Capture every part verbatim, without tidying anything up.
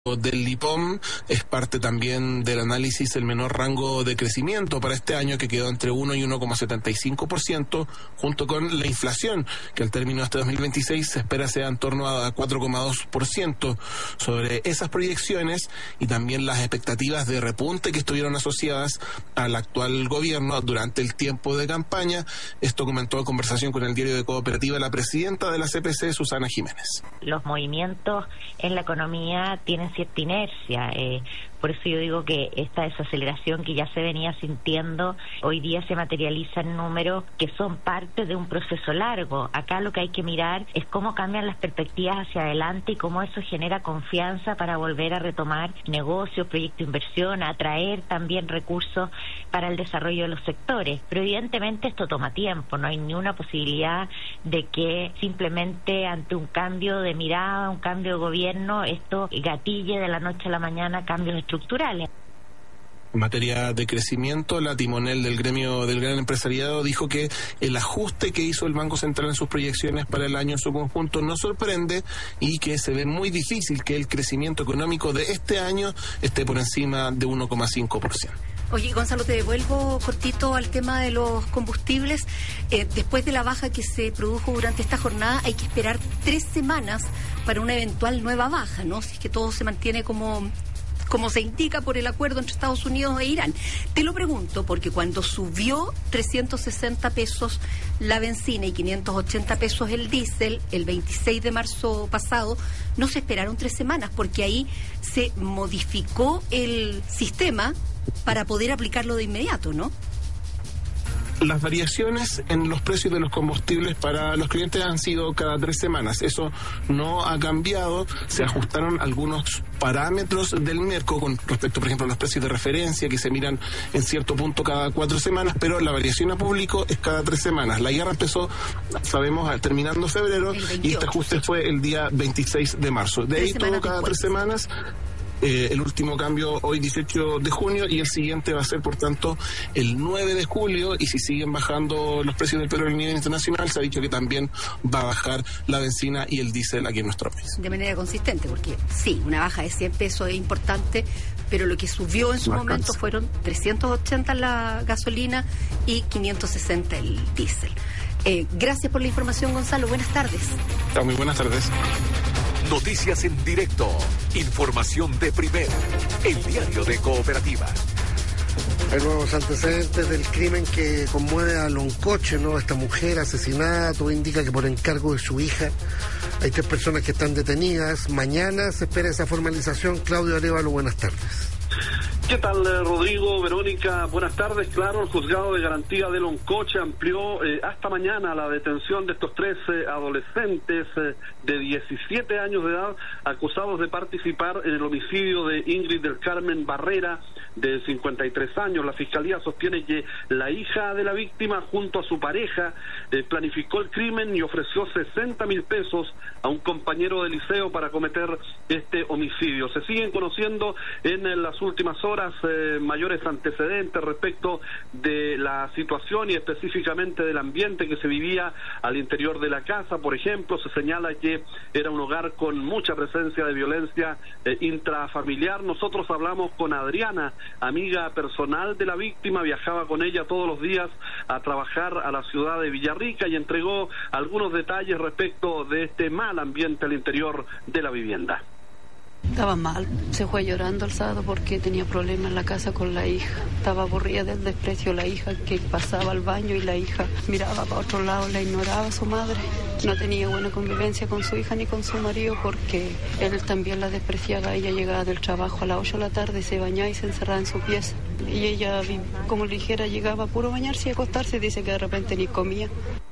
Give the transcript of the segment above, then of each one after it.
del Lipom es parte también del análisis el menor rango de crecimiento para este año, que quedó entre uno y uno coma setenta y cinco por ciento, junto con la inflación, que al término de este dos mil veintiséis se espera sea en torno a cuatro coma dos por ciento. Sobre esas proyecciones y también las expectativas de repunte que estuvieron asociadas al actual gobierno durante el tiempo de campaña, esto comentó en conversación con el diario de Cooperativa la presidenta de la C P C, Susana Jiménez. Los movimientos en la economía tienen cierta inercia, eh, por eso yo digo que esta desaceleración que ya se venía sintiendo hoy día se materializa en números que son parte de un proceso largo. Acá lo que hay que mirar es cómo cambian las perspectivas hacia adelante y cómo eso genera confianza para volver a retomar negocios, proyectos de inversión, atraer también recursos para el desarrollo de los sectores. Pero evidentemente esto toma tiempo, no hay ni una posibilidad de que simplemente ante un cambio de mirada, un cambio de gobierno, esto gatille de la noche a la mañana cambios estructurales. En materia de crecimiento, la timonel del gremio del gran empresariado dijo que el ajuste que hizo el Banco Central en sus proyecciones para el año en su conjunto no sorprende y que se ve muy difícil que el crecimiento económico de este año esté por encima de uno coma cinco por ciento. Oye, Gonzalo, te devuelvo cortito al tema de los combustibles. Eh, después de la baja que se produjo durante esta jornada, hay que esperar tres semanas para una eventual nueva baja, ¿no? Si es que todo se mantiene como... como se indica por el acuerdo entre Estados Unidos e Irán. Te lo pregunto porque cuando subió trescientos sesenta pesos la benzina y quinientos ochenta pesos el diésel el veintiséis de marzo pasado, no se esperaron tres semanas porque ahí se modificó el sistema para poder aplicarlo de inmediato, ¿no? Las variaciones en los precios de los combustibles para los clientes han sido cada tres semanas. Eso no ha cambiado. Se ajustaron algunos parámetros del mercado con respecto, por ejemplo, a los precios de referencia que se miran en cierto punto cada cuatro semanas, pero la variación a público es cada tres semanas. La guerra empezó, sabemos, terminando febrero y este ajuste fue el día veintiséis de marzo. De ahí todo cada tres semanas. Eh, el último cambio hoy dieciocho de junio y el siguiente va a ser, por tanto, el nueve de julio, y si siguen bajando los precios del petróleo a nivel internacional, se ha dicho que también va a bajar la benzina y el diésel aquí en nuestro país. De manera consistente, porque sí, una baja de cien pesos es importante, pero lo que subió en su Marcans. momento fueron trescientos ochenta la gasolina y quinientos sesenta el diésel. Eh, gracias por la información, Gonzalo. Buenas tardes. Ah, muy buenas tardes. Noticias en directo, información de primera, el diario de Cooperativa. Hay nuevos antecedentes del crimen que conmueve a Loncoche, ¿no? Esta mujer asesinada, todo indica que por encargo de su hija. Hay tres personas que están detenidas. Mañana se espera esa formalización. Claudio Arévalo, buenas tardes. ¿Qué tal, Rodrigo, Verónica? Buenas tardes. Claro, el juzgado de garantía de Loncoche amplió eh, hasta mañana la detención de estos tres eh, adolescentes eh, de diecisiete años de edad acusados de participar en el homicidio de Ingrid del Carmen Barrera, de cincuenta y tres años. La fiscalía sostiene que la hija de la víctima, junto a su pareja, eh, planificó el crimen y ofreció sesenta mil pesos a un compañero de liceo para cometer este homicidio. Se siguen conociendo en, en las últimas horas eh, mayores antecedentes respecto de la situación y específicamente del ambiente que se vivía al interior de la casa. Por ejemplo, se señala que era un hogar con mucha presencia de violencia eh, intrafamiliar. Nosotros hablamos con Adriana, amiga personal de la víctima, viajaba con ella todos los días a trabajar a la ciudad de Villarrica y entregó algunos detalles respecto de este mal ambiente al interior de la vivienda. Estaba mal, se fue llorando el sábado porque tenía problemas en la casa con la hija. Estaba aburrida del desprecio, la hija que pasaba al baño y la hija miraba para otro lado, la ignoraba a su madre. No tenía buena convivencia con su hija ni con su marido porque él también la despreciaba. Ella llegaba del trabajo a las ocho de la tarde, se bañaba y se encerraba en su pieza. Y ella, como le dijera, llegaba a puro bañarse y acostarse, dice que de repente ni comía.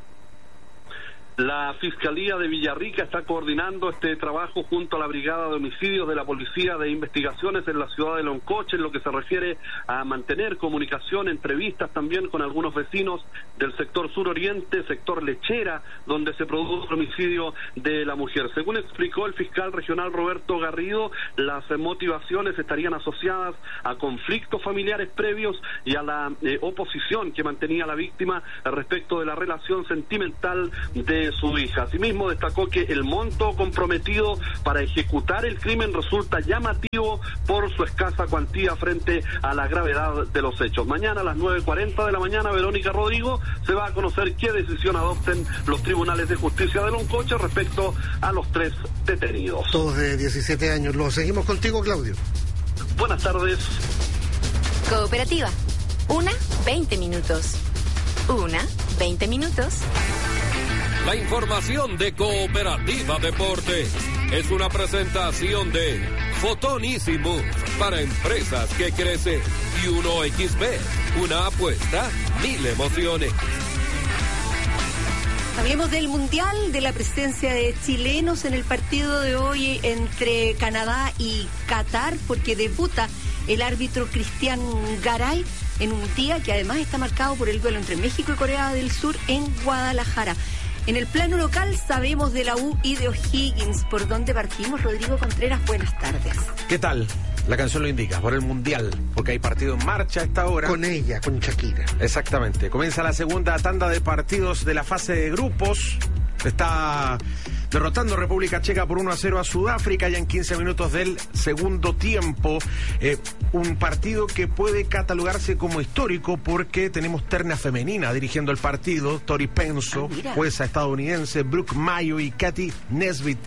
La Fiscalía de Villarrica está coordinando este trabajo junto a la Brigada de Homicidios de la Policía de Investigaciones en la ciudad de Loncoche, en lo que se refiere a mantener comunicación, entrevistas también con algunos vecinos del sector suroriente, sector Lechera, donde se produjo el homicidio de la mujer. Según explicó el fiscal regional Roberto Garrido, las motivaciones estarían asociadas a conflictos familiares previos y a la eh, oposición que mantenía la víctima respecto de la relación sentimental de eh, su hija. Asimismo, destacó que el monto comprometido para ejecutar el crimen resulta llamativo por su escasa cuantía frente a la gravedad de los hechos. Mañana a las nueve cuarenta de la mañana, Verónica Rodrigo, se va a conocer qué decisión adopten los tribunales de justicia de Loncoche respecto a los tres detenidos. Todos de diecisiete años. Lo seguimos contigo, Claudio. Buenas tardes. Cooperativa. Una, veinte minutos. Una, veinte minutos. La información de Cooperativa Deportes es una presentación de Fotonísimo para empresas que crecen y uno equis be, una apuesta, mil emociones. Hablemos del Mundial, de la presencia de chilenos en el partido de hoy entre Canadá y Qatar, porque debuta el árbitro Cristian Garay en un día que además está marcado por el duelo entre México y Corea del Sur en Guadalajara. En el plano local sabemos de la U y de O'Higgins. ¿Por dónde partimos? Rodrigo Contreras, buenas tardes. ¿Qué tal? La canción lo indica, por el Mundial, porque hay partido en marcha a esta hora. Con ella, con Shakira. Exactamente. Comienza la segunda tanda de partidos de la fase de grupos. Está derrotando República Checa por uno a cero a Sudáfrica ya en quince minutos del segundo tiempo. Eh, un partido que puede catalogarse como histórico porque tenemos terna femenina dirigiendo el partido. Tori Penso, ah, jueza estadounidense, Brooke Mayo y Katy Nesbitt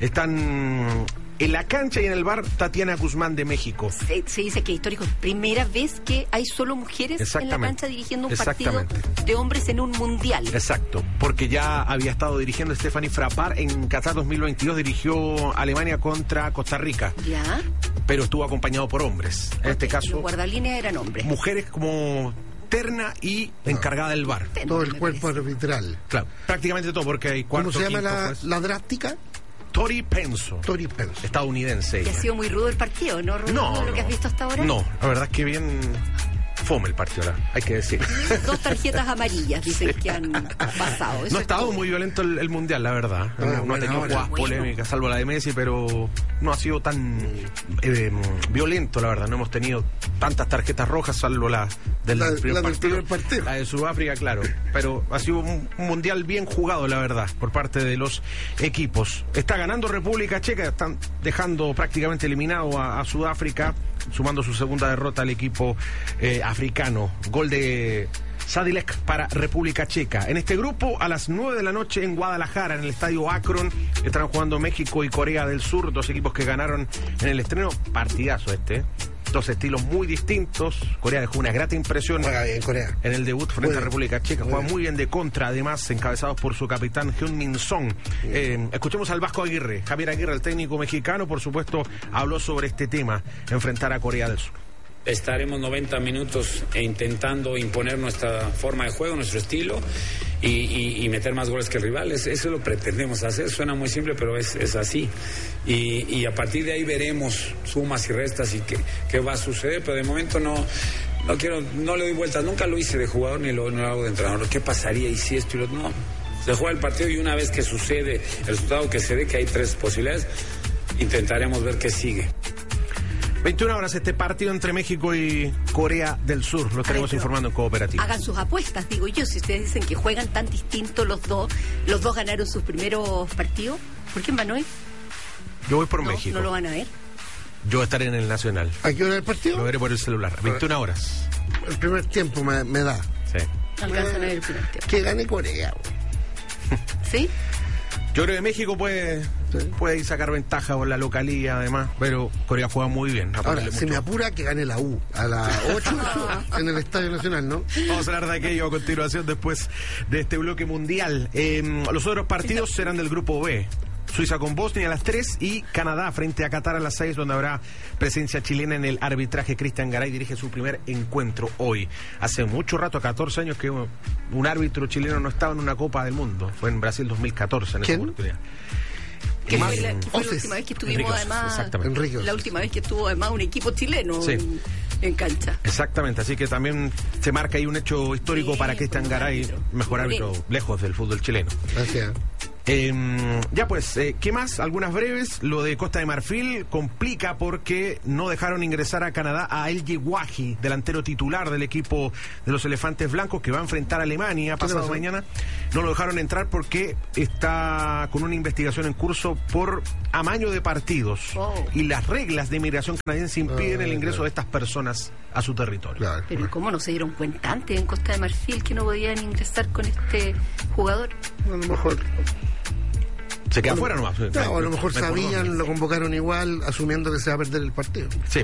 están en la cancha, y en el bar Tatiana Guzmán de México. Se, se dice que es histórico. Primera vez que hay solo mujeres en la cancha dirigiendo un partido de hombres en un mundial. Exacto, porque ya había estado dirigiendo Stephanie Frappart en Qatar dos mil veintidós, dirigió Alemania contra Costa Rica. Ya. Pero estuvo acompañado por hombres. En okay, este caso, los guardalíneas eran hombres. Mujeres como terna y no. encargada del bar. Todo el cuerpo arbitral. Claro, prácticamente todo, porque hay cuarto, ¿Cómo se llama quinto, la, pues. la drástica? Tori Penso. Tori Penso. Estadounidense. Que ha sido muy rudo el partido, ¿no, Rodrigo, no, lo no, que has visto hasta ahora? No, la verdad es que bien fome el partido, hay que decir. Dos tarjetas amarillas dicen que han pasado. Eso no ha estado todo. muy violento el, el Mundial, la verdad. Ah, no, no bueno, ha tenido ahora, jugadas bueno. polémicas, salvo la de Messi, pero no ha sido tan eh, violento, la verdad. No hemos tenido tantas tarjetas rojas, salvo la del, la, primer, la partido, del primer partido. La de Sudáfrica, claro. Pero ha sido un, un Mundial bien jugado, la verdad, por parte de los equipos. Está ganando República Checa, están dejando prácticamente eliminado a, a Sudáfrica, sumando su segunda derrota al equipo eh, africano. Gol de Sadilek para República Checa. En este grupo, a las nueve de la noche en Guadalajara, en el estadio Akron, estarán jugando México y Corea del Sur, dos equipos que ganaron en el estreno. Partidazo este, ¿eh? Dos estilos muy distintos. Corea dejó una grata impresión bien, Corea. en el debut frente Muy a República Checa. Juega muy bien de contra, además, encabezados por su capitán Heung-min Son. Eh, escuchemos al Vasco Aguirre. Javier Aguirre, el técnico mexicano, por supuesto, habló sobre este tema, enfrentar a Corea del Sur. Estaremos noventa minutos intentando imponer nuestra forma de juego, nuestro estilo y, y, y meter más goles que el rival. Eso, eso lo pretendemos hacer. Suena muy simple, pero es, es así. Y, y a partir de ahí veremos sumas y restas y qué, qué va a suceder. Pero de momento no, no quiero, no le doy vueltas. Nunca lo hice de jugador ni lo, no lo hago de entrenador. ¿Qué pasaría y si esto y lo no? Se juega el partido y una vez que sucede el resultado, que se ve que hay tres posibilidades, intentaremos ver qué sigue. veintiuna horas este partido entre México y Corea del Sur. Lo estaremos informando en Cooperativa. Hagan sus apuestas, digo yo. Si ustedes dicen que juegan tan distintos los dos, los dos ganaron sus primeros partidos, ¿por quién van hoy? Yo voy por no, México. ¿No lo van a ver? Yo estaré en el Nacional. ¿A qué hora el partido? Lo veré por el celular. veintiuna horas. El primer tiempo me, me da. Sí. Alcanzan a ver el primer tiempo. Que gane Corea. ¿Sí? Yo creo que México puede, sí. puede sacar ventaja por la localía, además, pero Corea juega muy bien. Ahora, mucho. se me apura que gane la U a las ocho en el Estadio Nacional, ¿no? Vamos a hablar de aquello a continuación después de este bloque mundial. Eh, los otros partidos serán del grupo B. Suiza con Bosnia a las tres y Canadá frente a Qatar a las seis, donde habrá presencia chilena en el arbitraje. Cristian Garay dirige su primer encuentro hoy. Hace mucho rato, catorce años, que un árbitro chileno no estaba en una Copa del Mundo. Fue en Brasil dos mil catorce en esa oportunidad. Que fue, la, que fue la última vez que estuvimos, Enrique, además, exactamente. la última vez que estuvo además un equipo chileno sí. en, en cancha. Exactamente, así que también se marca ahí un hecho histórico sí, para Cristian Garay, mejor árbitro lejos del fútbol chileno. Gracias. Eh, ya pues, eh, ¿qué más? Algunas breves. Lo de Costa de Marfil complica porque no dejaron ingresar a Canadá a El Yewaji, delantero titular del equipo de los Elefantes Blancos, que va a enfrentar a Alemania pasado mañana. No lo dejaron entrar porque está con una investigación en curso por amaño de partidos. Oh. Y las reglas de inmigración canadiense impiden oh, el ingreso claro. de estas personas a su territorio. Claro. Pero ¿y cómo no se dieron cuenta antes en Costa de Marfil que no podían ingresar con este jugador? A lo mejor... Se queda fuera nomás. No, a lo mejor sabían, lo convocaron igual, asumiendo que se va a perder el partido. Sí.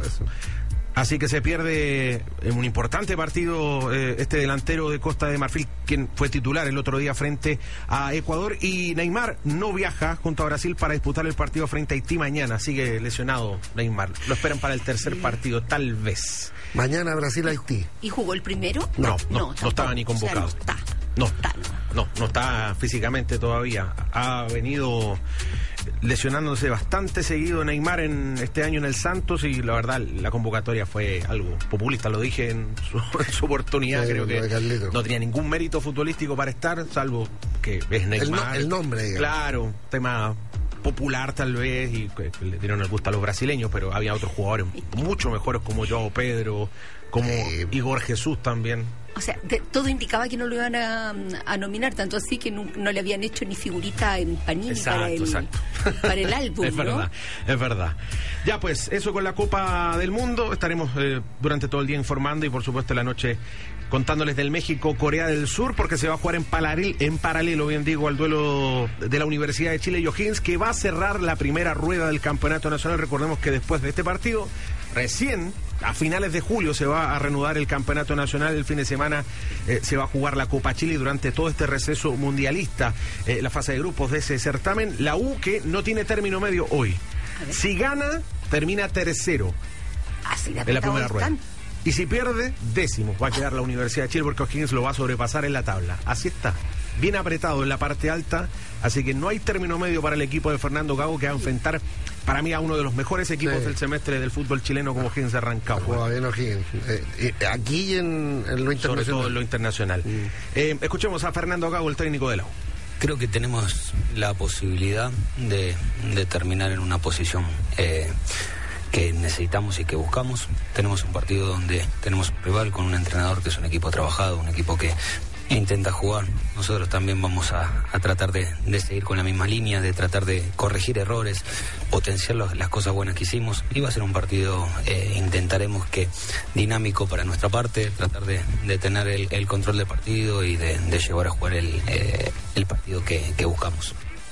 Así que se pierde un importante partido eh, este delantero de Costa de Marfil, quien fue titular el otro día frente a Ecuador. Y Neymar no viaja junto a Brasil para disputar el partido frente a Haití mañana. Sigue lesionado Neymar. Lo esperan para el tercer sí. partido, tal vez. Mañana Brasil-Haití. ¿Y jugó el primero? No, no, no, no estaba ni convocado. O sea, no está. No, no, no está físicamente todavía. Ha venido lesionándose bastante seguido Neymar en este año en el Santos y la verdad la convocatoria fue algo populista, lo dije en su, en su oportunidad, sí, creo que no tenía ningún mérito futbolístico para estar, salvo que es Neymar. El, no, el nombre, digamos. Claro, tema popular tal vez y que le dieron el gusto a los brasileños, pero había otros jugadores mucho mejores como João Pedro, como eh, Igor Jesús también. O sea, de, todo indicaba que no lo iban a, a nominar, tanto así que no, no le habían hecho ni figurita en Panini exacto, para, el, exacto. para el álbum. Es verdad, ¿no? es verdad. Ya pues, eso con la Copa del Mundo. Estaremos eh, durante todo el día informando y por supuesto la noche contándoles del México-Corea del Sur, porque se va a jugar en, palaril, en paralelo, bien digo, al duelo de la Universidad de Chile y O'Higgins, que va a cerrar la primera rueda del Campeonato Nacional. Recordemos que después de este partido, recién a finales de julio se va a reanudar el Campeonato Nacional. El fin de semana eh, se va a jugar la Copa Chile y durante todo este receso mundialista, eh, la fase de grupos de ese certamen. La U, que no tiene término medio hoy. Si gana, termina tercero Así en la primera rueda. Y si pierde, décimo. Va a quedar la Universidad de Chile porque O'Higgins lo va a sobrepasar en la tabla. Así está. Bien apretado en la parte alta. Así que no hay término medio para el equipo de Fernando Gago, que va a enfrentar, para mí, a uno de los mejores equipos sí. del semestre del fútbol chileno como O'Higgins de Rancagua. Juega bien O'Higgins. Eh, aquí en, en lo internacional. Sobre todo en lo internacional. Mm. Eh, escuchemos a Fernando Gago, el técnico de la U. Creo que tenemos la posibilidad de, de terminar en una posición eh, que necesitamos y que buscamos. Tenemos un partido donde tenemos un rival con un entrenador que es un equipo trabajado, un equipo que intenta jugar. Nosotros también vamos a, a tratar de, de seguir con la misma línea, de tratar de corregir errores, potenciar los, las cosas buenas que hicimos. Y va a ser un partido, eh, intentaremos que dinámico para nuestra parte, tratar de, de tener el, el control del partido y de, de llevar a jugar el, eh, el partido que, que buscamos.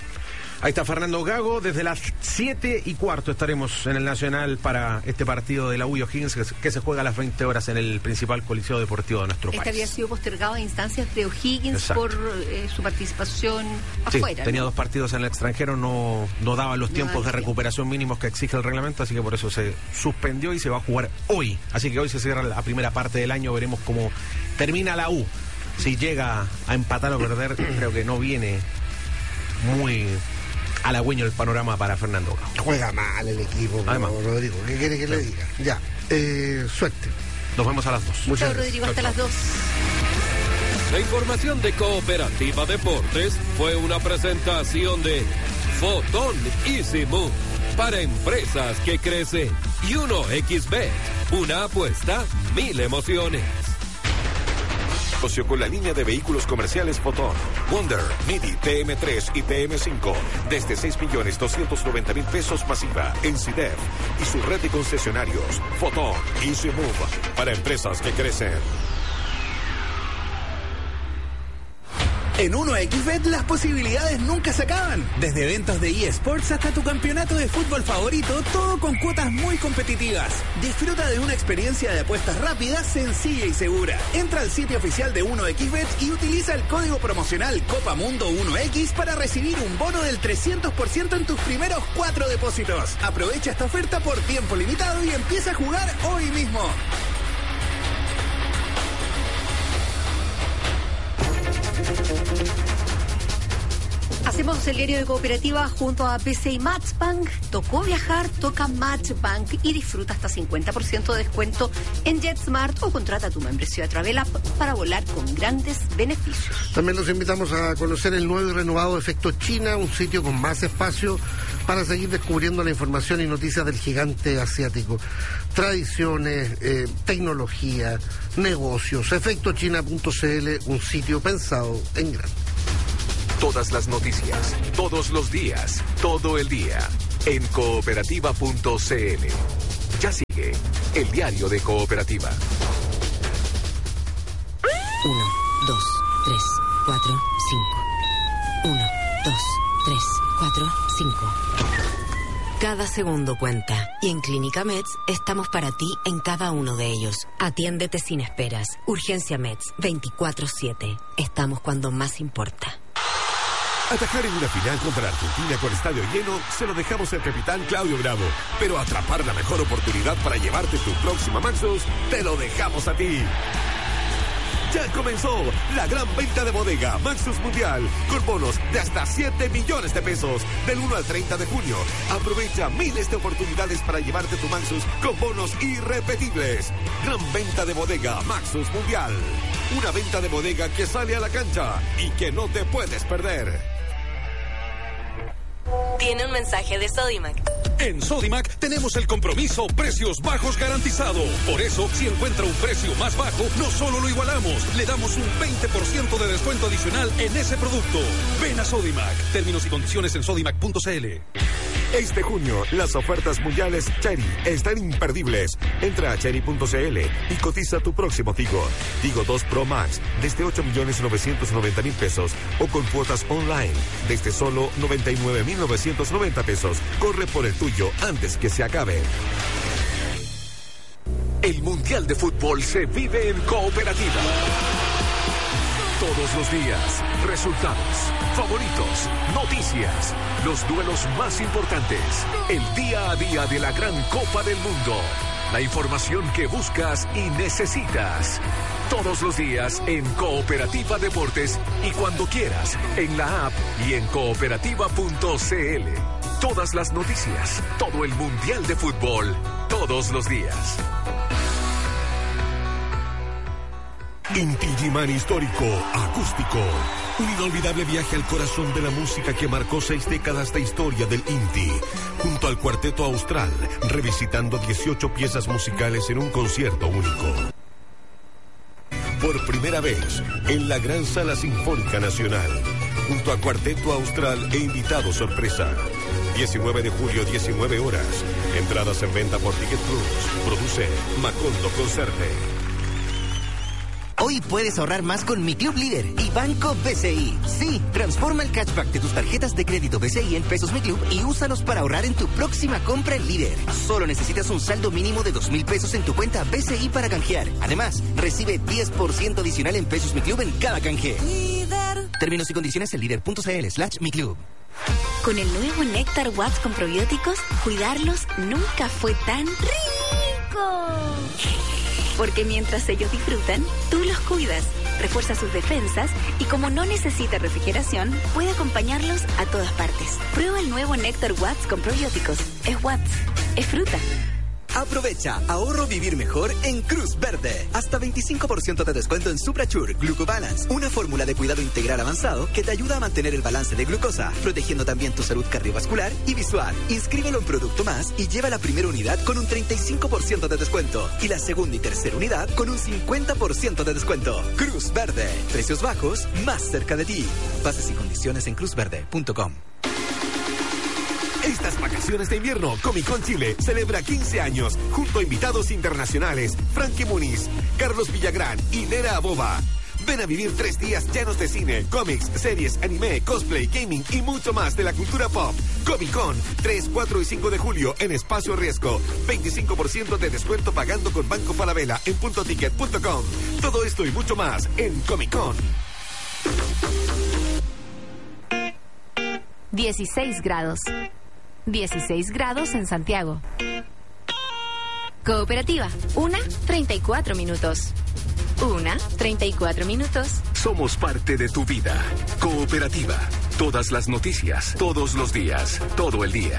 Ahí está Fernando Gago. Desde las siete y cuarto estaremos en el Nacional para este partido de la U y O'Higgins que, que se juega a las veinte horas en el principal coliseo deportivo de nuestro este país. Este había sido postergado a instancias de O'Higgins Exacto. por eh, su participación sí, afuera. Tenía ¿no? dos partidos en el extranjero, no, no daba los no tiempos de recuperación mínimos que exige el reglamento, así que por eso se suspendió y se va a jugar hoy. Así que hoy se cierra la primera parte del año, veremos cómo termina la U. Si llega a empatar o perder, creo que no viene muy halagüeño el panorama para Fernando Gago. Juega mal el equipo, Además, Rodrigo. ¿Qué quiere que sí. le diga? Ya, eh, suerte. Nos vemos a las dos. Muchas gracias, Rodrigo, hasta las dos. La información de Cooperativa Deportes fue una presentación de Fotón Easy Move para empresas que crecen y uno equis bet, una apuesta, mil emociones. Con la línea de vehículos comerciales Fotón, Wonder, Midi, T M tres y T M cinco, desde seis millones doscientos noventa mil pesos masiva en C I D E F y su red de concesionarios. Fotón Easy Move para empresas que crecen. En uno equis bet las posibilidades nunca se acaban. Desde eventos de eSports hasta tu campeonato de fútbol favorito, todo con cuotas muy competitivas. Disfruta de una experiencia de apuestas rápida, sencilla y segura. Entra al sitio oficial de uno equis bet y utiliza el código promocional Copa Mundo uno equis para recibir un bono del trescientos por ciento en tus primeros cuatro depósitos. Aprovecha esta oferta por tiempo limitado y empieza a jugar hoy mismo. Hacemos el diario de Cooperativa junto a P C I Matchbank. Tocó viajar, toca Matchbank y disfruta hasta cincuenta por ciento de descuento en JetSmart o contrata tu membresía de Travel App para volar con grandes beneficios. También los invitamos a conocer el nuevo y renovado Efecto China, un sitio con más espacio para seguir descubriendo la información y noticias del gigante asiático. Tradiciones, eh, tecnología, negocios. efecto china punto c l, un sitio pensado en grande. Todas las noticias, todos los días, todo el día, en cooperativa punto c l. Ya sigue el diario de Cooperativa. Uno, dos, tres, cuatro, cinco. Uno, dos, tres, cuatro, cinco. Cada segundo cuenta y en Clínica Meds estamos para ti en cada uno de ellos. Atiéndete sin esperas. Urgencia Meds veinticuatro siete. Estamos cuando más importa. Atajar en una final contra Argentina con estadio lleno se lo dejamos al capitán Claudio Bravo. Pero atrapar la mejor oportunidad para llevarte tu próxima Maxus, te lo dejamos a ti. Ya comenzó la gran venta de bodega Maxus Mundial con bonos de hasta siete millones de pesos del uno al treinta de junio. Aprovecha miles de oportunidades para llevarte tu Maxus con bonos irrepetibles. Gran venta de bodega Maxus Mundial. Una venta de bodega que sale a la cancha y que no te puedes perder. Tiene un mensaje de Sodimac. En Sodimac tenemos el compromiso precios bajos garantizado. Por eso, si encuentra un precio más bajo, no solo lo igualamos, le damos un veinte por ciento de descuento adicional en ese producto. Ven a Sodimac. Términos y condiciones en sodimac punto c l. Este junio, las ofertas mundiales Chery están imperdibles. Entra a chery punto c l y cotiza tu próximo Tigo. Tigo dos Pro Max desde ocho millones novecientos noventa mil pesos o con cuotas online desde solo noventa y nueve mil novecientos noventa pesos. Corre por el tuyo antes que se acabe. El Mundial de Fútbol se vive en Cooperativa. Todos los días, resultados, favoritos, noticias, los duelos más importantes, el día a día de la gran Copa del Mundo, la información que buscas y necesitas. Todos los días en Cooperativa Deportes y cuando quieras en la app y en cooperativa punto c l. Todas las noticias, todo el Mundial de Fútbol, todos los días. Inti Illimani Histórico Acústico. Un inolvidable viaje al corazón de la música que marcó seis décadas de historia del Inti. Junto al Cuarteto Austral, revisitando dieciocho piezas musicales en un concierto único. Por primera vez, en la Gran Sala Sinfónica Nacional. Junto a Cuarteto Austral e invitado sorpresa. diecinueve de julio, diecinueve horas. Entradas en venta por Ticket Plus. Produce Macondo Concerte. Hoy puedes ahorrar más con Mi Club Líder y Banco B C I. Sí, transforma el cashback de tus tarjetas de crédito B C I en pesos Mi Club y úsalos para ahorrar en tu próxima compra en Líder. Solo necesitas un saldo mínimo de dos mil pesos en tu cuenta B C I para canjear. Además, recibe diez por ciento adicional en pesos Mi Club en cada canje. Líder. Términos y condiciones en líder punto c l slash mi club. Con el nuevo Néctar Watts con probióticos, cuidarlos nunca fue tan rico. Porque mientras ellos disfrutan, tú los cuidas, refuerza sus defensas y como no necesita refrigeración, puede acompañarlos a todas partes. Prueba el nuevo Néctar Watts con probióticos. Es Watts, es fruta. Aprovecha, ahorro vivir mejor en Cruz Verde. Hasta veinticinco por ciento de descuento en Suprachur Glucobalance, una fórmula de cuidado integral avanzado que te ayuda a mantener el balance de glucosa, protegiendo también tu salud cardiovascular y visual. Inscríbelo en Producto Más y lleva la primera unidad con un treinta y cinco por ciento de descuento y la segunda y tercera unidad con un cincuenta por ciento de descuento. Cruz Verde, precios bajos, más cerca de ti. Bases y condiciones en cruz verde punto com. Estas vacaciones de invierno, Comic Con Chile celebra quince años junto a invitados internacionales Frankie Muniz, Carlos Villagrán y Nera Aboba. Ven a vivir tres días llenos de cine, cómics, series, anime, cosplay, gaming y mucho más de la cultura pop. Comic Con, tres, cuatro y cinco de julio en Espacio Riesgo. veinticinco por ciento de descuento pagando con Banco Falabella en punto ticket punto com. Todo esto y mucho más en Comic Con. dieciséis grados. dieciséis grados en Santiago. Cooperativa, una, treinta y cuatro minutos. Una, treinta y cuatro minutos. Somos parte de tu vida. Cooperativa. Todas las noticias, todos los días, todo el día.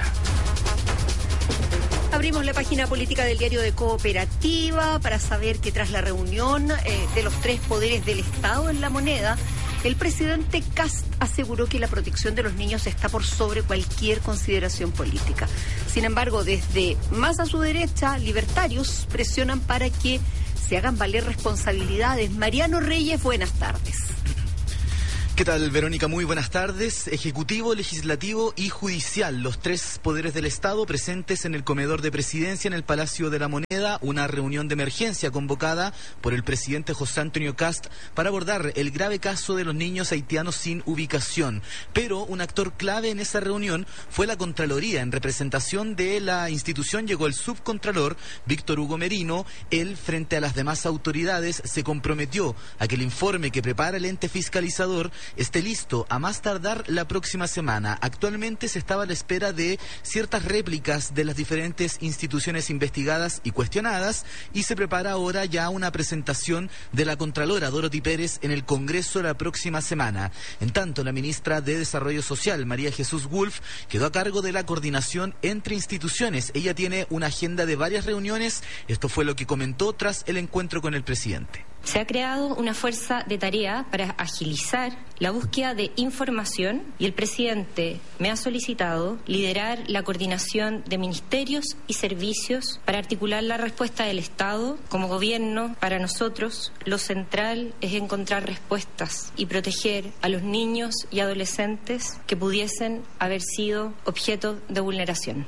Abrimos la página política del diario de Cooperativa para saber que tras la reunión eh, de los tres poderes del Estado en La Moneda, el presidente Kast aseguró que la protección de los niños está por sobre cualquier consideración política. Sin embargo, desde más a su derecha, libertarios presionan para que se hagan valer responsabilidades. Mariano Reyes, buenas tardes. ¿Qué tal, Verónica? Muy buenas tardes. Ejecutivo, Legislativo y Judicial, los tres poderes del Estado presentes en el comedor de presidencia en el Palacio de la Moneda, una reunión de emergencia convocada por el presidente José Antonio Kast para abordar el grave caso de los niños haitianos sin ubicación. Pero un actor clave en esa reunión fue la Contraloría. En representación de la institución llegó el subcontralor Víctor Hugo Merino. Él, frente a las demás autoridades, se comprometió a que el informe que prepara el ente fiscalizador esté listo a más tardar la próxima semana. Actualmente se estaba a la espera de ciertas réplicas de las diferentes instituciones investigadas y cuestionadas, y se prepara ahora ya una presentación de la Contralora Dorothy Pérez en el Congreso la próxima semana. En tanto, la ministra de Desarrollo Social, María Jesús Wolf, quedó a cargo de la coordinación entre instituciones. Ella tiene una agenda de varias reuniones. Esto fue lo que comentó tras el encuentro con el presidente. Se ha creado una fuerza de tarea para agilizar la búsqueda de información y el presidente me ha solicitado liderar la coordinación de ministerios y servicios para articular la respuesta del Estado. Como gobierno, para nosotros, lo central es encontrar respuestas y proteger a los niños y adolescentes que pudiesen haber sido objeto de vulneración.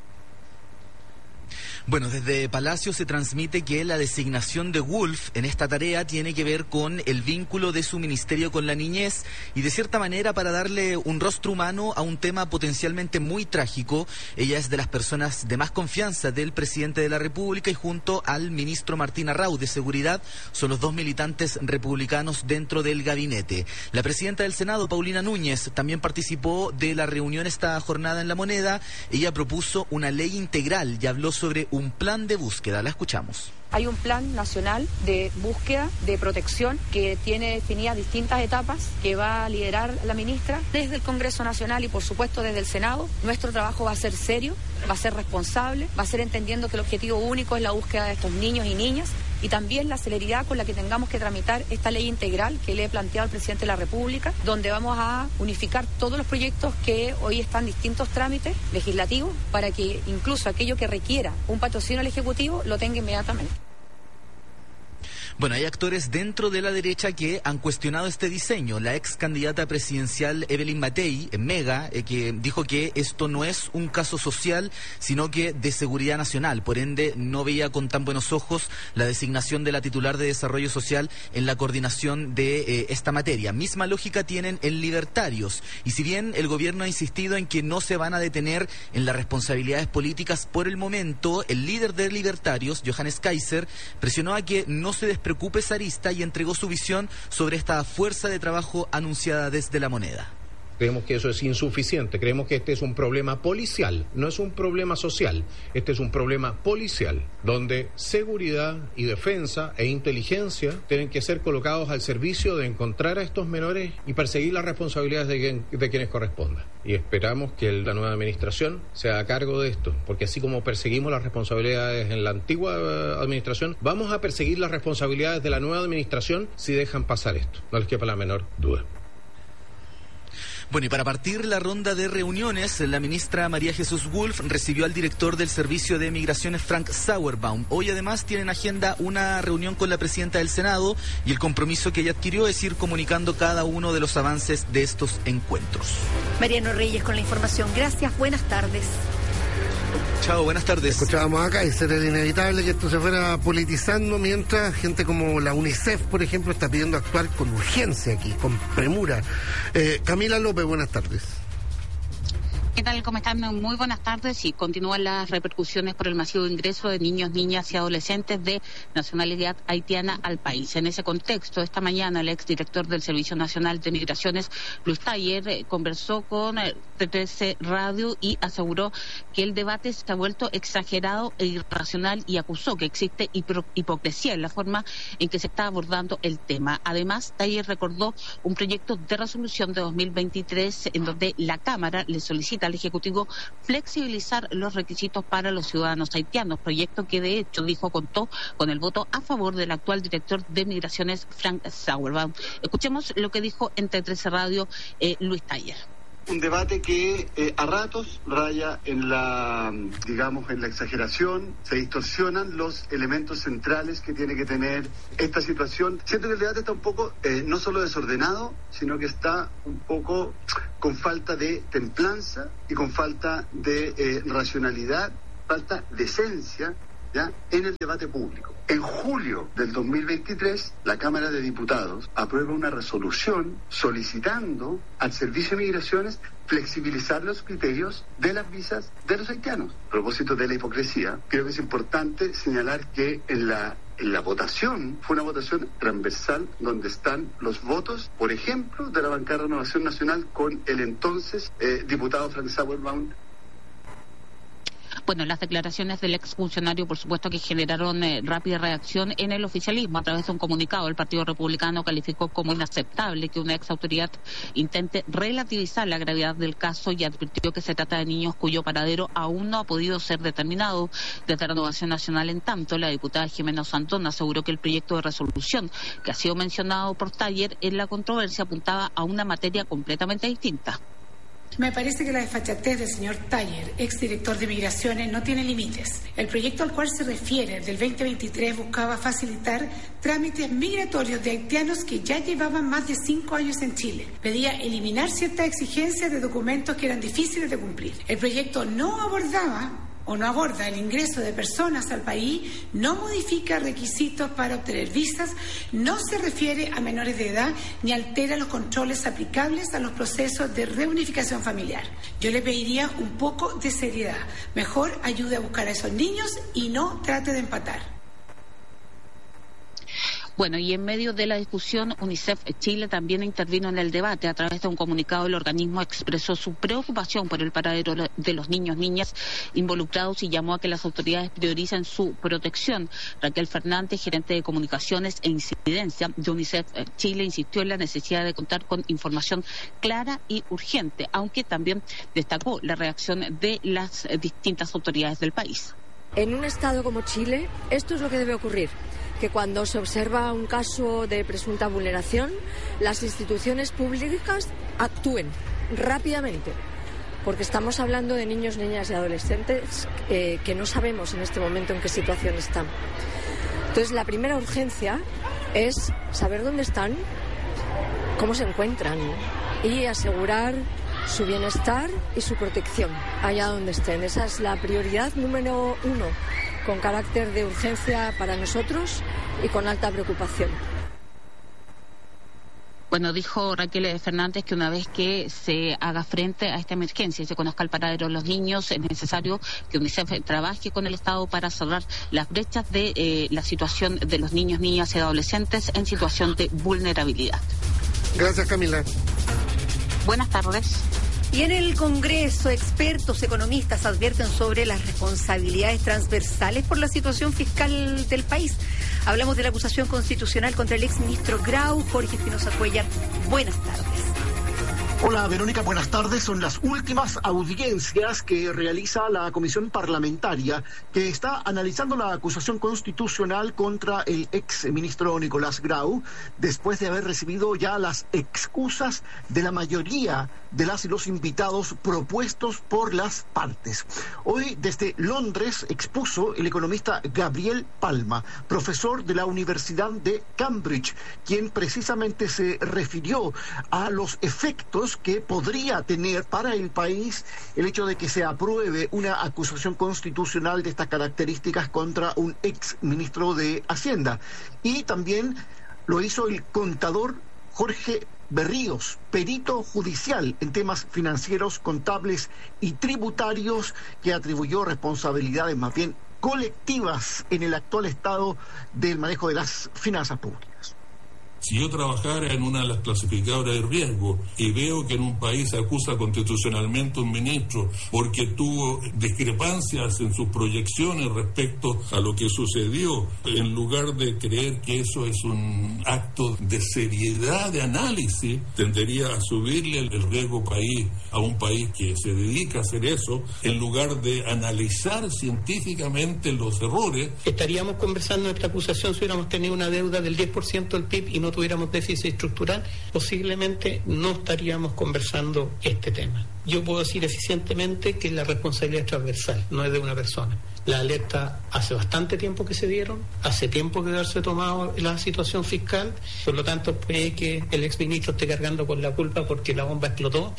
Bueno, desde Palacio se transmite que la designación de Wolf en esta tarea tiene que ver con el vínculo de su ministerio con la niñez y, de cierta manera, para darle un rostro humano a un tema potencialmente muy trágico. Ella es de las personas de más confianza del presidente de la República y, junto al ministro Martín Arrau de Seguridad, son los dos militantes republicanos dentro del gabinete. La presidenta del Senado, Paulina Núñez, también participó de la reunión esta jornada en La Moneda. Ella propuso una ley integral y habló sobre un plan de búsqueda. La escuchamos. Hay un plan nacional de búsqueda, de protección, que tiene definidas distintas etapas, que va a liderar la ministra desde el Congreso Nacional y, por supuesto, desde el Senado. Nuestro trabajo va a ser serio, va a ser responsable, va a ser entendiendo que el objetivo único es la búsqueda de estos niños y niñas, y también la celeridad con la que tengamos que tramitar esta ley integral que le he planteado al presidente de la República, donde vamos a unificar todos los proyectos que hoy están en distintos trámites legislativos para que incluso aquello que requiera un patrocinio al Ejecutivo lo tenga inmediatamente. Bueno, hay actores dentro de la derecha que han cuestionado este diseño. La ex candidata presidencial Evelyn Matei, en Mega, eh, que dijo que esto no es un caso social, sino que de seguridad nacional. Por ende, no veía con tan buenos ojos la designación de la titular de Desarrollo Social en la coordinación de eh, esta materia. Misma lógica tienen en Libertarios. Y si bien el gobierno ha insistido en que no se van a detener en las responsabilidades políticas por el momento, el líder de Libertarios, Johannes Kaiser, presionó a que no se despreocupe esa arista y entregó su visión sobre esta fuerza de trabajo anunciada desde La Moneda. Creemos que eso es insuficiente, creemos que este es un problema policial, no es un problema social, este es un problema policial, donde seguridad y defensa e inteligencia tienen que ser colocados al servicio de encontrar a estos menores y perseguir las responsabilidades de, quien, de quienes corresponda. Y esperamos que la nueva administración se haga cargo de esto, porque así como perseguimos las responsabilidades en la antigua administración, vamos a perseguir las responsabilidades de la nueva administración si dejan pasar esto, no les quepa la menor duda. Bueno, y para partir la ronda de reuniones, la ministra María Jesús Wolf recibió al director del Servicio de Migraciones, Frank Sauerbaum. Hoy además tiene en agenda una reunión con la presidenta del Senado y el compromiso que ella adquirió es ir comunicando cada uno de los avances de estos encuentros. Mariano Reyes con la información. Gracias, buenas tardes. Chao, buenas tardes. Escuchábamos acá y sería inevitable que esto se fuera politizando mientras gente como la UNICEF, por ejemplo, está pidiendo actuar con urgencia aquí, con premura. Eh, Camila López, buenas tardes. ¿Qué tal? ¿Cómo están? Muy buenas tardes. Y continúan las repercusiones por el masivo ingreso de niños, niñas y adolescentes de nacionalidad haitiana al país. En ese contexto, esta mañana el exdirector del Servicio Nacional de Migraciones, Luis Taller, eh, conversó con eh, T trece Radio y aseguró que el debate se ha vuelto exagerado e irracional y acusó que existe hipro- hipocresía en la forma en que se está abordando el tema. Además, Taller recordó un proyecto de resolución de dos mil veintitrés en donde la Cámara le solicita al Ejecutivo flexibilizar los requisitos para los ciudadanos haitianos, proyecto que de hecho dijo contó con el voto a favor del actual director de Migraciones, Frank Sauerbaum. Escuchemos lo que dijo en T trece Radio eh, Luis Taller. Un debate que eh, a ratos raya en la, digamos, en la exageración, se distorsionan los elementos centrales que tiene que tener esta situación. Siento que el debate está un poco, eh, no solo desordenado, sino que está un poco con falta de templanza y con falta de eh, racionalidad, falta de esencia, ¿ya?, en el debate público. En julio del dos mil veintitrés, la Cámara de Diputados aprueba una resolución solicitando al Servicio de Migraciones flexibilizar los criterios de las visas de los haitianos. A propósito de la hipocresía, creo que es importante señalar que en la En la votación, fue una votación transversal donde están los votos, por ejemplo, de la bancada de Renovación Nacional con el entonces eh, diputado Frank Sauerbaum. Bueno, las declaraciones del exfuncionario, por supuesto, que generaron eh, rápida reacción en el oficialismo. A través de un comunicado, el Partido Republicano calificó como inaceptable que una ex autoridad intente relativizar la gravedad del caso y advirtió que se trata de niños cuyo paradero aún no ha podido ser determinado. Desde Renovación Nacional, en tanto, la diputada Jimena Santón aseguró que el proyecto de resolución que ha sido mencionado por Taller en la controversia apuntaba a una materia completamente distinta. Me parece que la desfachatez del señor Taller, exdirector de Migraciones, no tiene límites. El proyecto al cual se refiere, del veinte veintitrés, buscaba facilitar trámites migratorios de haitianos que ya llevaban más de cinco años en Chile. Pedía eliminar ciertas exigencias de documentos que eran difíciles de cumplir. El proyecto no abordaba o no aborda el ingreso de personas al país, no modifica requisitos para obtener visas, no se refiere a menores de edad ni altera los controles aplicables a los procesos de reunificación familiar. Yo le pediría un poco de seriedad. Mejor ayude a buscar a esos niños y no trate de empatar. Bueno, y en medio de la discusión, UNICEF Chile también intervino en el debate. A través de un comunicado, el organismo expresó su preocupación por el paradero de los niños, niñas involucrados y llamó a que las autoridades prioricen su protección. Raquel Fernández, gerente de comunicaciones e incidencia de UNICEF Chile, insistió en la necesidad de contar con información clara y urgente, aunque también destacó la reacción de las distintas autoridades del país. En un estado como Chile, esto es lo que debe ocurrir, que cuando se observa un caso de presunta vulneración, las instituciones públicas actúen rápidamente, porque estamos hablando de niños, niñas y adolescentes eh, que no sabemos en este momento en qué situación están. Entonces, la primera urgencia es saber dónde están, cómo se encuentran y asegurar su bienestar y su protección allá donde estén. Esa es la prioridad número uno, con carácter de urgencia para nosotros y con alta preocupación. Bueno, dijo Raquel Fernández que una vez que se haga frente a esta emergencia y se conozca el paradero de los niños, es necesario que UNICEF trabaje con el Estado para cerrar las brechas de eh, la situación de los niños, niñas y adolescentes en situación de vulnerabilidad. Gracias, Camila. Buenas tardes. Y en el Congreso, expertos economistas advierten sobre las responsabilidades transversales por la situación fiscal del país. Hablamos de la acusación constitucional contra el exministro Grau. Jorge Espinosa Cuellar, buenas tardes. Hola Verónica, buenas tardes. Son las últimas audiencias que realiza la comisión parlamentaria que está analizando la acusación constitucional contra el ex ministro Nicolás Grau, después de haber recibido ya las excusas de la mayoría de las y los invitados propuestos por las partes. Hoy desde Londres expuso el economista Gabriel Palma, profesor de la Universidad de Cambridge, quien precisamente se refirió a los efectos que podría tener para el país el hecho de que se apruebe una acusación constitucional de estas características contra un ex ministro de Hacienda. Y también lo hizo el contador Jorge Berríos, perito judicial en temas financieros, contables y tributarios, que atribuyó responsabilidades más bien colectivas en el actual estado del manejo de las finanzas públicas. Si yo trabajara en una de las clasificadoras de riesgo y veo que en un país se acusa constitucionalmente a un ministro porque tuvo discrepancias en sus proyecciones respecto a lo que sucedió, en lugar de creer que eso es un acto de seriedad de análisis, tendería a subirle el riesgo país a un país que se dedica a hacer eso, en lugar de analizar científicamente los errores. Estaríamos conversando en esta acusación si hubiéramos tenido una deuda del diez por ciento del P I B y no tuviéramos déficit estructural, posiblemente no estaríamos conversando este tema. Yo puedo decir eficientemente que la responsabilidad es transversal, no es de una persona. La alerta hace bastante tiempo que se dieron, hace tiempo que haberse tomado la situación fiscal, por lo tanto puede que el exministro esté cargando con la culpa porque la bomba explotó.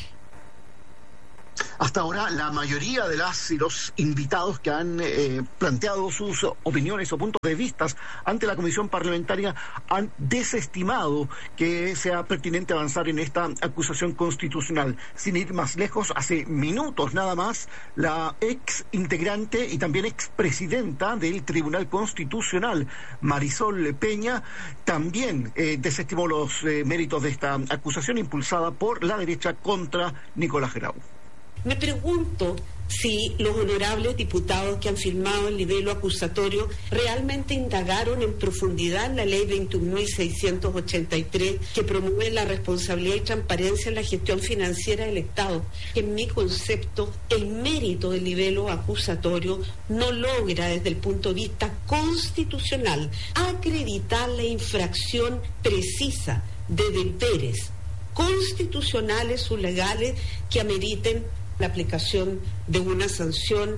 Hasta ahora, la mayoría de las y los invitados que han eh, planteado sus opiniones o puntos de vista ante la comisión parlamentaria han desestimado que sea pertinente avanzar en esta acusación constitucional. Sin ir más lejos, hace minutos nada más, la ex integrante y también expresidenta del Tribunal Constitucional, Marisol Peña, también eh, desestimó los eh, méritos de esta acusación impulsada por la derecha contra Nicolás Grau. Me pregunto si los honorables diputados que han firmado el libelo acusatorio realmente indagaron en profundidad la ley veintiún mil seiscientos ochenta y tres, que promueve la responsabilidad y transparencia en la gestión financiera del Estado. En mi concepto, el mérito del libelo acusatorio no logra, desde el punto de vista constitucional, acreditar la infracción precisa de deberes constitucionales o legales que ameriten la aplicación de una sanción.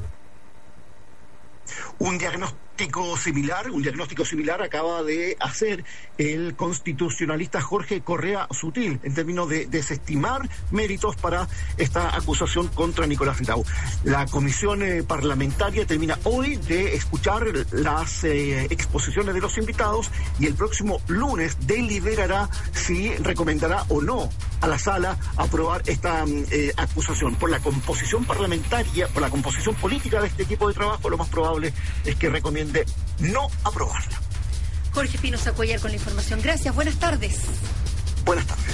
Un diagnóstico similar, un diagnóstico similar acaba de hacer el constitucionalista Jorge Correa Sutil en términos de desestimar méritos para esta acusación contra Nicolás Grau. La comisión eh, parlamentaria termina hoy de escuchar las eh, exposiciones de los invitados y el próximo lunes deliberará si recomendará o no a la sala aprobar esta eh, acusación. Por la composición parlamentaria, por la composición política de este equipo de trabajo, lo más probable es que recomiende no aprobarla. Jorge Espinosa Cuellar con la información. Gracias, buenas tardes. Buenas tardes.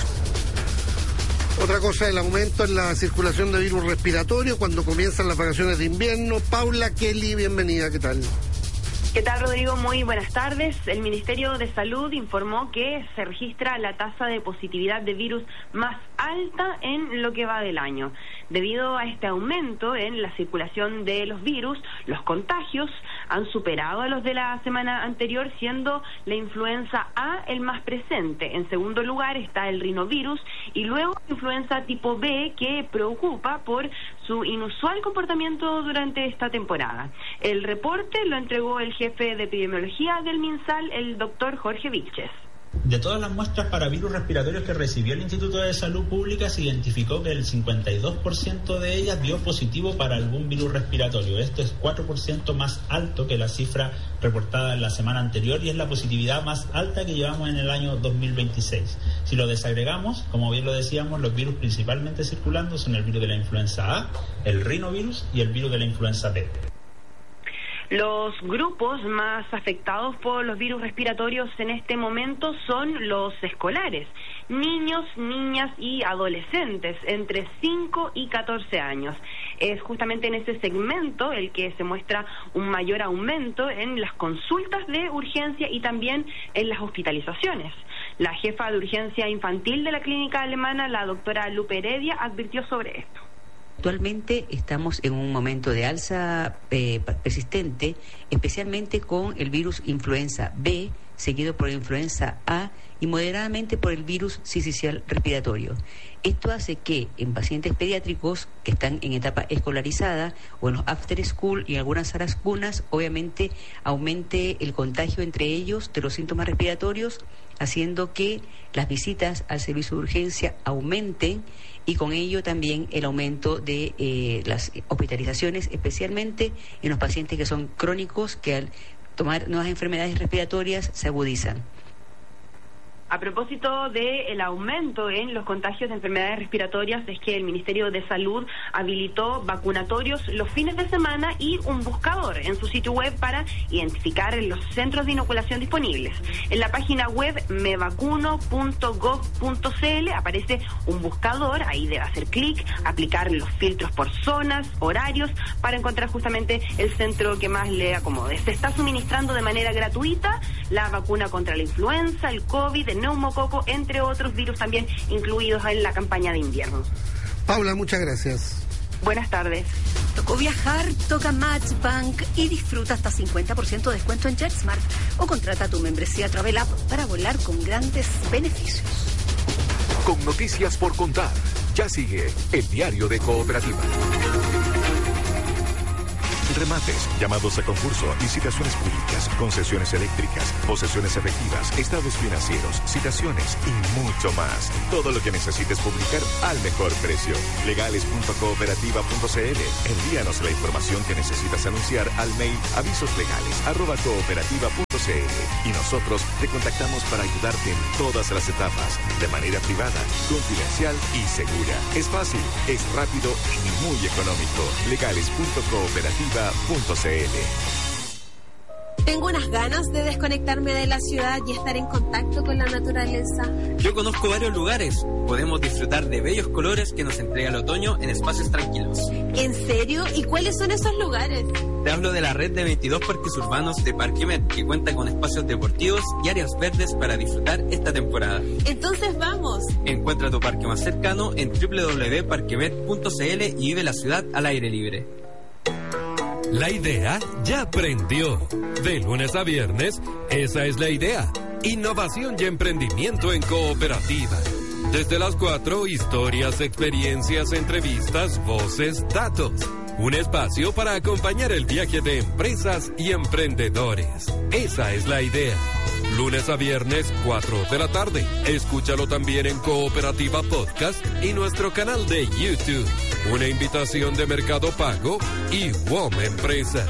Otra cosa, el aumento en la circulación de virus respiratorio cuando comienzan las vacaciones de invierno. Paula Kelly, bienvenida, ¿qué tal? ¿Qué tal, Rodrigo? Muy buenas tardes. El Ministerio de Salud informó que se registra la tasa de positividad de virus más alta en lo que va del año. Debido a este aumento en la circulación de los virus, los contagios han superado a los de la semana anterior, siendo la influenza A el más presente. En segundo lugar está el rinovirus y luego influenza tipo B, que preocupa por su inusual comportamiento durante esta temporada. El reporte lo entregó el jefe de epidemiología del MinSal, el doctor Jorge Vilches. De todas las muestras para virus respiratorios que recibió el Instituto de Salud Pública, se identificó que el cincuenta y dos por ciento de ellas dio positivo para algún virus respiratorio. Esto es cuatro por ciento más alto que la cifra reportada en la semana anterior y es la positividad más alta que llevamos en el año dos mil veintiséis. Si lo desagregamos, como bien lo decíamos, los virus principalmente circulando son el virus de la influenza A, el rinovirus y el virus de la influenza B. Los grupos más afectados por los virus respiratorios en este momento son los escolares, niños, niñas y adolescentes entre cinco y catorce años. Es justamente en ese segmento el que se muestra un mayor aumento en las consultas de urgencia y también en las hospitalizaciones. La jefa de urgencia infantil de la clínica alemana, la doctora Lupe Heredia, advirtió sobre esto. Actualmente estamos en un momento de alza eh, persistente, especialmente con el virus influenza B, seguido por influenza A y moderadamente por el virus sincicial respiratorio. Esto hace que en pacientes pediátricos que están en etapa escolarizada o en los after school y en algunas salas cunas, obviamente aumente el contagio entre ellos de los síntomas respiratorios, haciendo que las visitas al servicio de urgencia aumenten y con ello también el aumento de eh, las hospitalizaciones, especialmente en los pacientes que son crónicos, que al tomar nuevas enfermedades respiratorias se agudizan. A propósito del aumento en los contagios de enfermedades respiratorias, es que el Ministerio de Salud habilitó vacunatorios los fines de semana y un buscador en su sitio web para identificar los centros de inoculación disponibles. En la página web me vacuno punto gov punto c l aparece un buscador, ahí debe hacer clic, aplicar los filtros por zonas, horarios, para encontrar justamente el centro que más le acomode. Se está suministrando de manera gratuita la vacuna contra la influenza, el COVID, el neumococo, entre otros virus también incluidos en la campaña de invierno. Paula, muchas gracias. Buenas tardes. Tocó viajar, toca Matchbank y disfruta hasta cincuenta por ciento de descuento en JetSmart o contrata tu membresía Travel App para volar con grandes beneficios. Con noticias por contar, ya sigue el diario de Cooperativa. Remates, llamados a concurso, licitaciones públicas, concesiones eléctricas, posesiones efectivas, estados financieros, citaciones y mucho más. Todo lo que necesites publicar al mejor precio. legales punto cooperativa punto c l. Envíanos la información que necesitas anunciar al mail avisoslegales arroba cooperativa punto c l y nosotros te contactamos para ayudarte en todas las etapas, de manera privada, confidencial y segura. Es fácil, es rápido y muy económico. legales punto cooperativa punto c l. Tengo unas ganas de desconectarme de la ciudad y estar en contacto con la naturaleza. Yo conozco varios lugares. Podemos disfrutar de bellos colores que nos entrega el otoño en espacios tranquilos. ¿En serio? ¿Y cuáles son esos lugares? Te hablo de la red de veintidós parques urbanos de Parquemet, que cuenta con espacios deportivos y áreas verdes para disfrutar esta temporada. Entonces vamos. Encuentra tu parque más cercano en doble u doble u doble u punto parquemet punto c l y vive la ciudad al aire libre. La idea ya prendió. De lunes a viernes, esa es la idea. Innovación y emprendimiento en Cooperativa. Desde las cuatro, historias, experiencias, entrevistas, voces, datos. Un espacio para acompañar el viaje de empresas y emprendedores. Esa es la idea. Lunes a viernes, cuatro de la tarde. Escúchalo también en Cooperativa Podcast y nuestro canal de YouTube. Una invitación de Mercado Pago y W O M Empresas.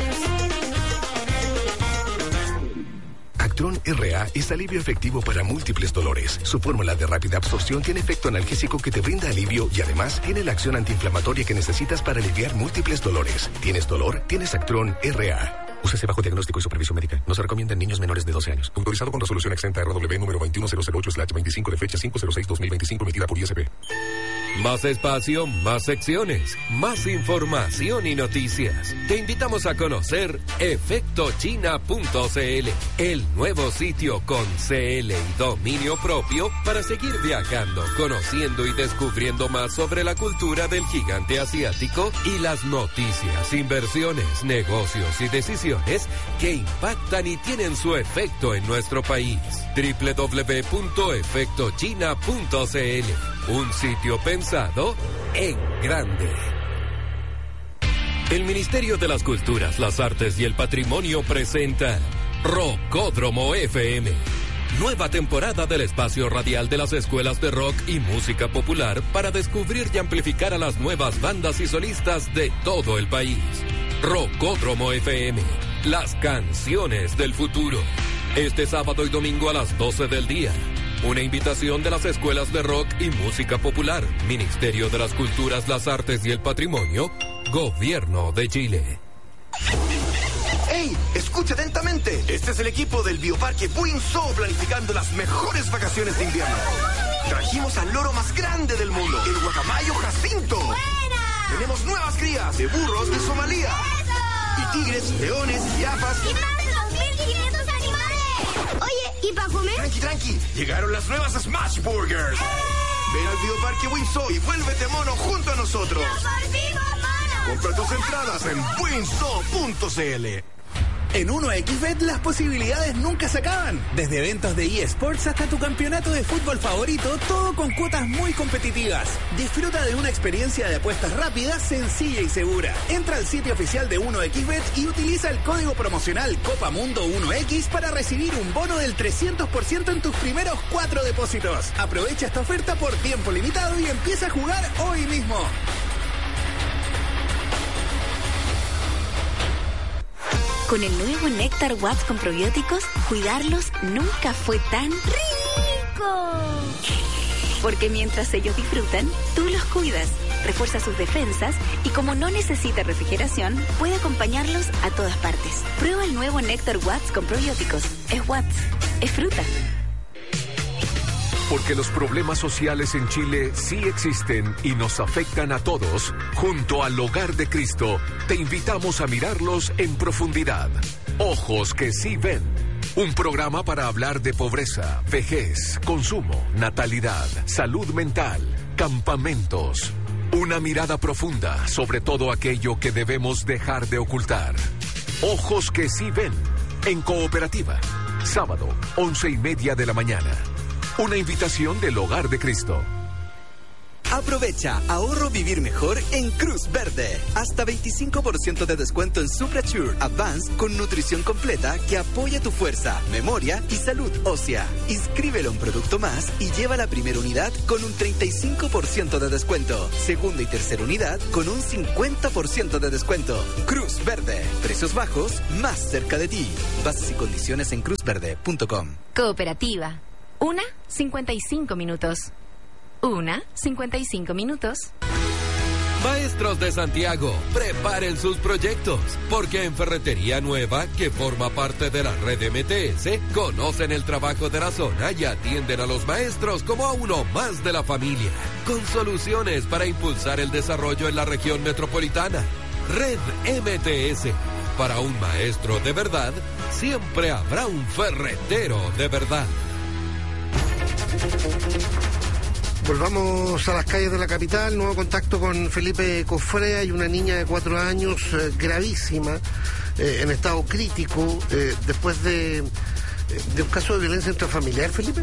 Actron R A es alivio efectivo para múltiples dolores. Su fórmula de rápida absorción tiene efecto analgésico que te brinda alivio y además tiene la acción antiinflamatoria que necesitas para aliviar múltiples dolores. ¿Tienes dolor? Tienes Actron R A. Úsese bajo diagnóstico y supervisión médica. No se recomienda en niños menores de doce años. Autorizado con resolución exenta R W número veintiuno mil ocho slash veinticinco de fecha cinco cero seis dos mil veinticinco emitida por I S P. Más espacio, más secciones, más información y noticias. Te invitamos a conocer efecto china punto c l, el nuevo sitio con C L y dominio propio para seguir viajando, conociendo y descubriendo más sobre la cultura del gigante asiático y las noticias, inversiones, negocios y decisiones que impactan y tienen su efecto en nuestro país. doble u doble u doble u punto efecto china punto c l, un sitio pensado en grande. El Ministerio de las Culturas, las Artes y el Patrimonio presenta Rockódromo F M. Nueva temporada del espacio radial de las escuelas de rock y música popular para descubrir y amplificar a las nuevas bandas y solistas de todo el país. Rockódromo F M, las canciones del futuro. Este sábado y domingo a las doce del día. Una invitación de las escuelas de rock y música popular, Ministerio de las Culturas, las Artes y el Patrimonio, Gobierno de Chile. ¡Ey! Escucha atentamente. Este es el equipo del Bioparque Buinzó planificando las mejores vacaciones de invierno. Trajimos al loro más grande del mundo, el guacamayo Jacinto. ¡Buena! Tenemos nuevas crías de burros de Somalia. ¡Eso! Y tigres, leones, jirafas. ¡Y más de dos mil quinientos animales! Oye, ¿y para comer? Tranqui, tranqui. Llegaron las nuevas Smash Burgers. ¡Eh! Ven al Bioparque Buinzó y vuélvete mono junto a nosotros. ¡Nos volvimos monos! Compra tus entradas en buinzó punto c l. En uno equis bet las posibilidades nunca se acaban. Desde eventos de eSports hasta tu campeonato de fútbol favorito, todo con cuotas muy competitivas. Disfruta de una experiencia de apuestas rápida, sencilla y segura. Entra al sitio oficial de uno equis bet y utiliza el código promocional Copa Mundo uno equis para recibir un bono del trescientos por ciento en tus primeros cuatro depósitos. Aprovecha esta oferta por tiempo limitado y empieza a jugar hoy mismo. Con el nuevo Néctar Watts con probióticos, cuidarlos nunca fue tan rico. ¡Rico! Porque mientras ellos disfrutan, tú los cuidas, refuerza sus defensas y como no necesita refrigeración, puede acompañarlos a todas partes. Prueba el nuevo Néctar Watts con probióticos. Es Watts, es fruta. Porque los problemas sociales en Chile sí existen y nos afectan a todos, junto al Hogar de Cristo, te invitamos a mirarlos en profundidad. Ojos que sí ven. Un programa para hablar de pobreza, vejez, consumo, natalidad, salud mental, campamentos. Una mirada profunda sobre todo aquello que debemos dejar de ocultar. Ojos que sí ven. En Cooperativa. Sábado, once y media de la mañana. Una invitación del Hogar de Cristo. Aprovecha, ahorro, vivir mejor en Cruz Verde. Hasta veinticinco por ciento de descuento en Suprasure Advance con nutrición completa que apoya tu fuerza, memoria y salud ósea. Inscríbelo en Producto Más y lleva la primera unidad con un treinta y cinco por ciento de descuento. Segunda y tercera unidad con un cincuenta por ciento de descuento. Cruz Verde. Precios bajos, más cerca de ti. Bases y condiciones en cruz verde punto com. Cooperativa. Una, cincuenta y cinco minutos. Una, cincuenta y cinco minutos. Maestros de Santiago, preparen sus proyectos, porque en Ferretería Nueva, que forma parte de la red M T S, conocen el trabajo de la zona y atienden a los maestros como a uno más de la familia, con soluciones para impulsar el desarrollo en la región metropolitana. Red M T S. Para un maestro de verdad, siempre habrá un ferretero de verdad. Volvamos a las calles de la capital. Nuevo contacto con Felipe Cofrea y una niña de cuatro años eh, gravísima, eh, en estado crítico, eh, después de, de un caso de violencia intrafamiliar, Felipe.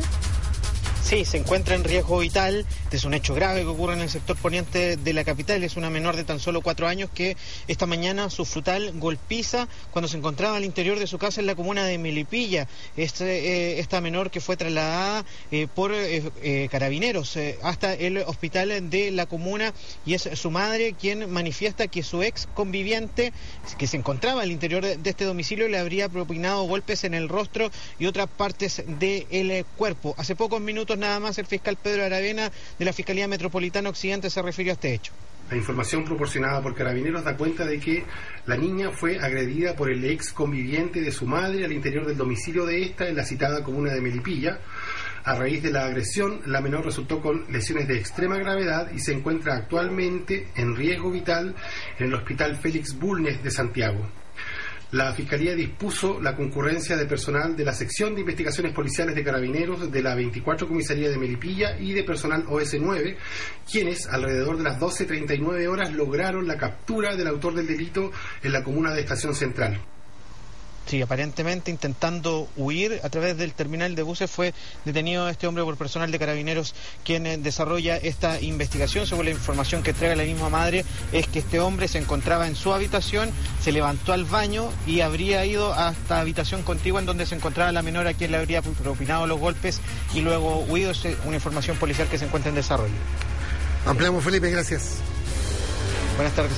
Sí, se encuentra en riesgo vital. Este es un hecho grave que ocurre en el sector poniente de la capital. Es una menor de tan solo cuatro años que esta mañana su frutal golpiza cuando se encontraba al interior de su casa en la comuna de Melipilla. Este, eh, esta menor que fue trasladada eh, por eh, eh, carabineros eh, hasta el hospital de la comuna, y es su madre quien manifiesta que su ex conviviente, que se encontraba al interior de, de este domicilio, le habría propinado golpes en el rostro y otras partes del cuerpo. Hace pocos minutos nada más el fiscal Pedro Aravena de la Fiscalía Metropolitana Occidente se refirió a este hecho. La información proporcionada por Carabineros da cuenta de que la niña fue agredida por el ex conviviente de su madre al interior del domicilio de esta en la citada comuna de Melipilla. A raíz de la agresión, la menor resultó con lesiones de extrema gravedad y se encuentra actualmente en riesgo vital en el Hospital Félix Bulnes de Santiago. La Fiscalía dispuso la concurrencia de personal de la Sección de Investigaciones Policiales de Carabineros de la veinticuatro Comisaría de Melipilla y de personal O S nueve, quienes alrededor de las doce treinta y nueve horas lograron la captura del autor del delito en la comuna de Estación Central. Sí, aparentemente intentando huir a través del terminal de buses fue detenido este hombre por personal de Carabineros, quien eh, desarrolla esta investigación. Según la información que entrega la misma madre, es que este hombre se encontraba en su habitación, se levantó al baño y habría ido hasta habitación contigua en donde se encontraba la menor, a quien le habría propinado los golpes y luego huido. Es una información policial que se encuentra en desarrollo. Ampliamos, Felipe, gracias. Buenas tardes.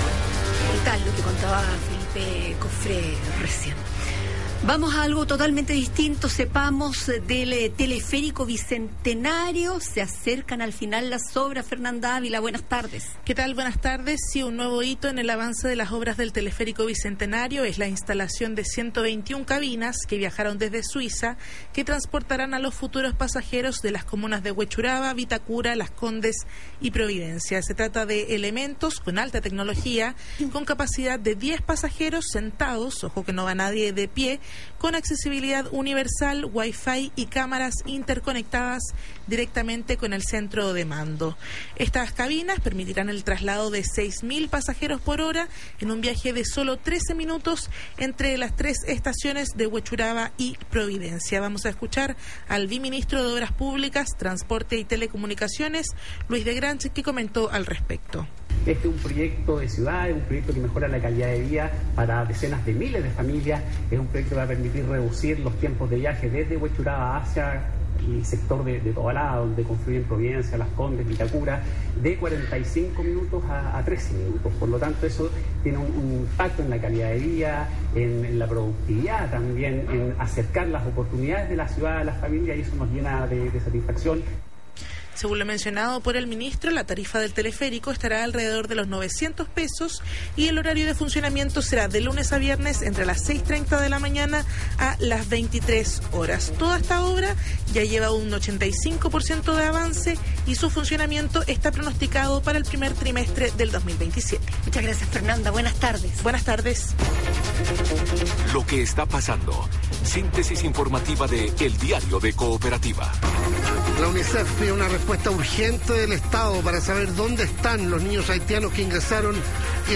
Tal lo que contaba Felipe Cofré recién. Vamos a algo totalmente distinto. Sepamos del teleférico bicentenario. Se acercan al final las obras. Fernanda Ávila, buenas tardes. ¿Qué tal? Buenas tardes. Sí, un nuevo hito en el avance de las obras del teleférico bicentenario es la instalación de ciento veintiuna cabinas que viajaron desde Suiza, que transportarán a los futuros pasajeros de las comunas de Huechuraba, Vitacura, Las Condes y Providencia. Se trata de elementos con alta tecnología, con capacidad de diez pasajeros sentados, ojo que no va nadie de pie, con accesibilidad universal, wifi y cámaras interconectadas directamente con el centro de mando. Estas cabinas permitirán el traslado de seis mil pasajeros por hora en un viaje de solo trece minutos entre las tres estaciones de Huechuraba y Providencia. Vamos a escuchar al viceministro de Obras Públicas, Transporte y Telecomunicaciones, Luis de Granche, que comentó al respecto. Este es un proyecto de ciudad, es un proyecto que mejora la calidad de vida para decenas de miles de familias, es un proyecto que va a permitir reducir los tiempos de viaje desde Huechuraba hacia el sector de, de Tobalá, donde confluyen Providencia, Las Condes, Vitacura, de cuarenta y cinco minutos a, a trece minutos. Por lo tanto, eso tiene un, un impacto en la calidad de vida, en, en la productividad también, en acercar las oportunidades de la ciudad a las familias, y eso nos llena de, de satisfacción. Según lo mencionado por el ministro, la tarifa del teleférico estará alrededor de los novecientos pesos y el horario de funcionamiento será de lunes a viernes entre las seis treinta de la mañana a las veintitrés horas. Toda esta obra ya lleva un ochenta y cinco por ciento de avance y su funcionamiento está pronosticado para el primer trimestre del dos mil veintisiete. Muchas gracias, Fernanda. Buenas tardes. Buenas tardes. Lo que está pasando. Síntesis informativa de El Diario de Cooperativa. La UNICEF pide una respuesta urgente del Estado para saber dónde están los niños haitianos que ingresaron